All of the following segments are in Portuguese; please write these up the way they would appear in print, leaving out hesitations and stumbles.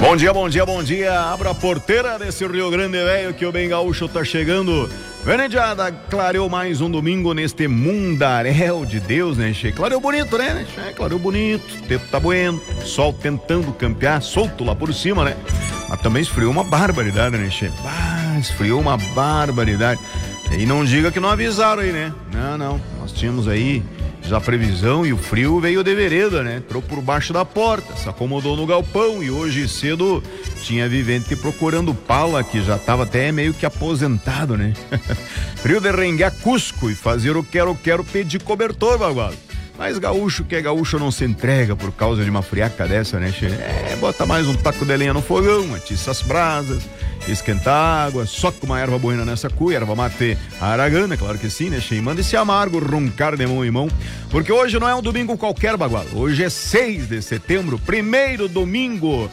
Bom dia, bom dia, bom dia. Abra a porteira desse Rio Grande Velho que o Bem Gaúcho tá chegando. Venediada, clareou mais um domingo neste mundaréu de Deus, né, che? Clareou bonito, né, che? Clareou bonito, o tempo tá bueno, sol tentando campear, solto lá por cima, né? Mas também esfriou uma barbaridade, né, che? Esfriou uma barbaridade. E não diga que não avisaram aí, né? Não, nós tínhamos aí já a previsão e o frio veio de vereda, né? Entrou por baixo da porta, se acomodou no galpão e hoje cedo tinha vivente procurando pala que já tava até meio que aposentado, né? Frio de renguear Cusco e fazer o quero pedir cobertor, bagualo. Mas gaúcho que é gaúcho não se entrega por causa de uma friaca dessa, né, che? Bota mais um taco de lenha no fogão, atiça as brasas, esquenta a água, soca uma erva buena nessa cuia, erva mate aragana, claro que sim, né, che? E manda esse amargo roncar de mão em mão, porque hoje não é um domingo qualquer, bagual. Hoje é 6 de setembro, primeiro domingo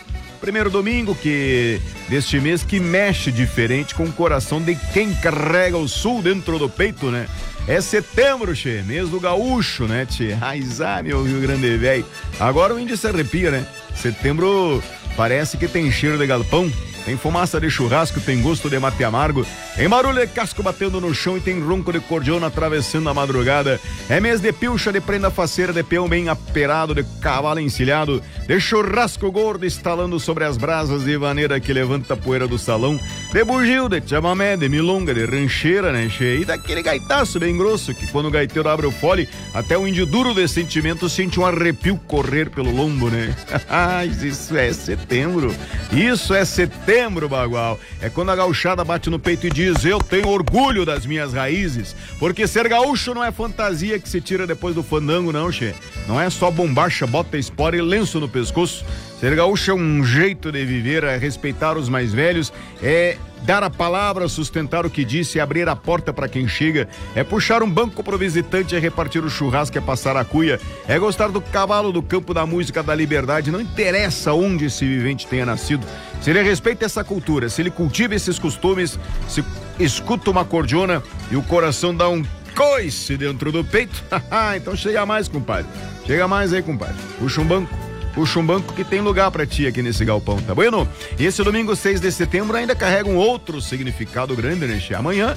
que deste mês que mexe diferente com o coração de quem carrega o sul dentro do peito, né? É setembro, che, mês do gaúcho, né, tchê? Meu Rio Grande Velho. Agora o índio se arrepia, né? Setembro parece que tem cheiro de galpão, tem fumaça de churrasco, tem gosto de mate amargo, tem barulho de casco batendo no chão e tem ronco de cordiona atravessando a madrugada. É mês de pilcha, de prenda faceira, de peão bem aperado, de cavalo encilhado, de churrasco gordo estalando sobre as brasas de vaneira que levanta a poeira do salão, de bugio, de chamamé, de milonga, de rancheira, né, che? E daquele gaitaço bem grosso que quando o gaiteiro abre o fole, até o índio duro de sentimento sente um arrepio correr pelo lombo, né? Isso é setembro. Isso é setembro, bagual. É quando a gauchada bate no peito e diz: eu tenho orgulho das minhas raízes, porque ser gaúcho não é fantasia que se tira depois do fandango, não, che. Não é só bombacha, bota espora e lenço no pescoço. Ser gaúcho é um jeito de viver, é respeitar os mais velhos, é dar a palavra, sustentar o que disse, é abrir a porta para quem chega, é puxar um banco pro visitante, é repartir o churrasco, é passar a cuia, é gostar do cavalo, do campo, da música, da liberdade. Não interessa onde esse vivente tenha nascido, se ele respeita essa cultura, se ele cultiva esses costumes, se escuta uma cordiona e o coração dá um coice dentro do peito, então chega mais, compadre. Chega mais aí, compadre. Puxa um banco que tem lugar pra ti aqui nesse galpão, tá bueno? E esse domingo 6 de setembro ainda carrega um outro significado grande, né, che? Amanhã,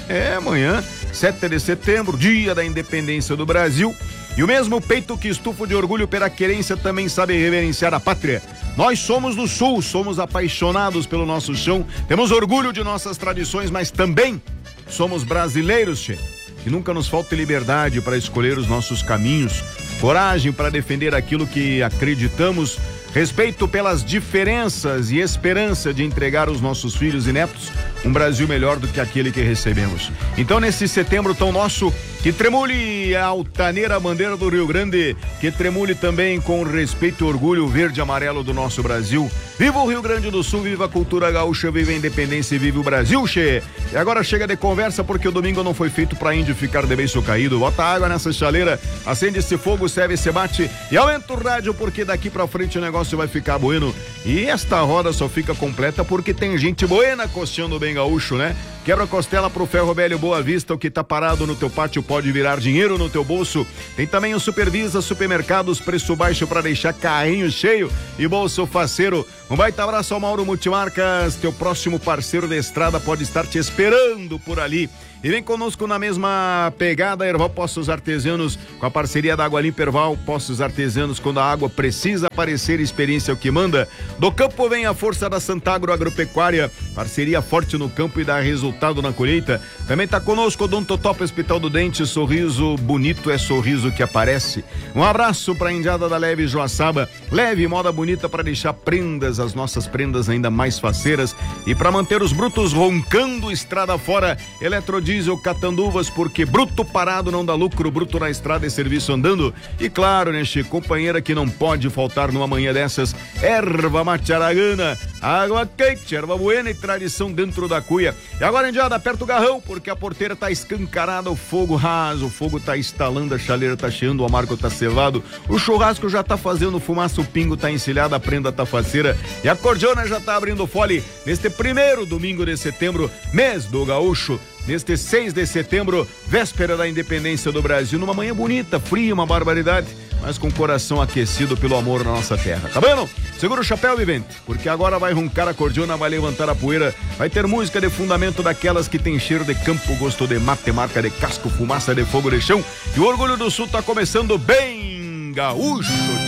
7 de setembro, dia da independência do Brasil. E o mesmo peito que estufo de orgulho pela querência também sabe reverenciar a pátria. Nós somos do Sul, somos apaixonados pelo nosso chão, temos orgulho de nossas tradições, mas também somos brasileiros, che. Que nunca nos falte liberdade para escolher os nossos caminhos, coragem para defender aquilo que acreditamos, respeito pelas diferenças e esperança de entregar aos nossos filhos e netos um Brasil melhor do que aquele que recebemos. Então, nesse setembro tão nosso, que tremule a altaneira bandeira do Rio Grande, que tremule também com respeito e orgulho verde e amarelo do nosso Brasil. Viva o Rio Grande do Sul, viva a cultura gaúcha, viva a independência e viva o Brasil, che! E agora chega de conversa, porque o domingo não foi feito pra índio ficar de beiço caído. Bota água nessa chaleira, acende esse fogo, serve esse bate e aumenta o rádio, porque daqui pra frente o negócio vai ficar bueno. E esta roda só fica completa porque tem gente buena costeando bem gaúcho, né? Quebra costela pro Ferro Velho Boa Vista, o que tá parado no teu pátio pode virar dinheiro no teu bolso. Tem também o Supervisa Supermercados, preço baixo para deixar carrinho cheio e bolso faceiro. Um baita abraço ao Mauro Multimarcas, teu próximo parceiro de estrada pode estar te esperando por ali. E vem conosco na mesma pegada, Erval Poços Artesianos, com a parceria da Água Limpa Erval Poços Artesianos, quando a água precisa aparecer, experiência é o que manda. Do campo vem a força da Santagro Agropecuária, parceria forte no campo e dá resultado na colheita. Também tá conosco o Odontotop Hospital do Dente, sorriso bonito é sorriso que aparece. Um abraço pra indiada da Leve Joaçaba, leve moda bonita para deixar prendas, as nossas prendas ainda mais faceiras, e para manter os brutos roncando estrada fora, Eletrodiesel Catanduvas, porque bruto parado não dá lucro, bruto na estrada é serviço andando. E claro, né, che, companheira que não pode faltar numa manhã dessas, erva mate aragana, água quente, erva buena e tradição dentro da cuia. E agora, indiada, aperta o garrão, porque a porteira tá escancarada, o fogo raso, o fogo tá estalando, a chaleira tá cheando, o amargo tá cevado, o churrasco já tá fazendo fumaça, o pingo tá encilhado, a prenda tá faceira e a cordiona já tá abrindo fole neste primeiro domingo de setembro, mês do gaúcho. Neste 6 de setembro, véspera da independência do Brasil, numa manhã bonita, fria, uma barbaridade. mas com o coração aquecido pelo amor na nossa terra. Tá vendo? Segura o chapéu, vivente, porque agora vai roncar a cordiona, vai levantar a poeira, vai ter música de fundamento daquelas que tem cheiro de campo, gosto de mate, marca de casco, fumaça de fogo de chão, e o Orgulho do Sul tá começando bem gaúcho.